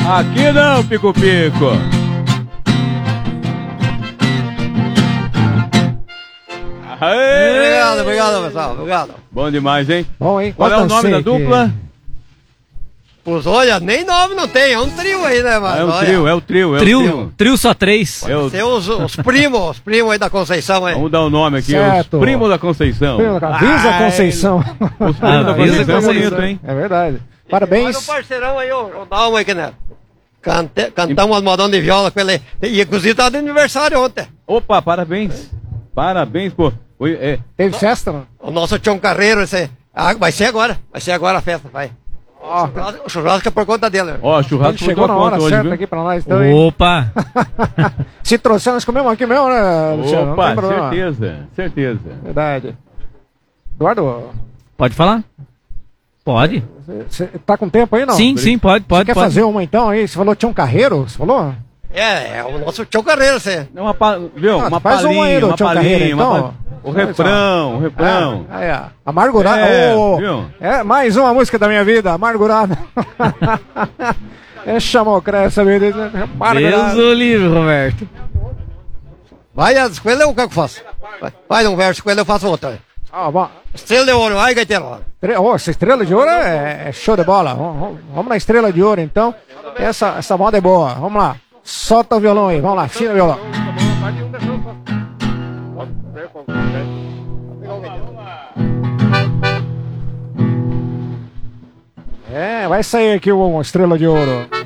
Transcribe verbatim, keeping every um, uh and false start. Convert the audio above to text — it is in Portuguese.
Aqui não, Pico-Pico. Aê! Obrigado, obrigado, pessoal. Obrigado. Bom demais, hein? Bom, hein? Qual é o Quanto nome da sei dupla? Pois olha, nem nome não tem, é um trio aí, né, mano? É o Olha, trio, é o trio, é o Trio, trio. trio só três. É o- Tem os, os primos, os primos aí da Conceição aí. Vamos dar o nome aqui, Certo. os primos da Conceição. Visa Ai. Conceição. Os primos Ah, da Visa Conceição é Conceição. bonito, hein? É verdade. Olha o Parabéns. parceirão aí, o Dalma aí, que né? Cante, cantamos umas modão de viola com ele. E inclusive tava de aniversário ontem. Opa, parabéns. Parabéns, pô. Oi, é, Teve festa, não? O nosso Tião Carreiro, esse, ah, vai ser agora. Vai ser agora a festa, vai. Ó, O churrasco- O churrasco é por conta dele. ó, ele churrasco por chegou tua na hora conta hoje, certa viu? aqui pra nós, então, hein? Opa! Se trouxer, nós comemos aqui mesmo, né, Luciano? Não Opa, tem problema. certeza, certeza. Verdade. Eduardo, Pode falar? Pode. você tá com tempo aí, não? Sim, sim, pode, Você pode. quer pode. fazer uma então aí? Você falou que tinha um carreiro? Você falou? É, é o nosso Tião Carreiro, você. É uma, pa- viu? Ah, uma faz uma aí palhinha, do uma Tião palhinha, Carreiro, uma então. pa- o refrão, o refrão. Ah, é, amargurada. É, Ô, viu? é, mais uma música da minha vida, amargurada. É chamocré essa vida. Amargurada. Deus o livre, Roberto. Vai, as- com ele eu, o que eu faço? Vai, faz um verso com ele, eu faço outro. Ah, bom. Estrela de ouro, vai, gaiteiro. Estre- oh, essa estrela de ouro é, é show de bola. Vamos, vamos- vamos na estrela de ouro, então. Essa, essa moda é boa. Vamos lá. Solta o violão aí. Vamos lá, afina o violão. É, vai sair aqui uma estrela de ouro.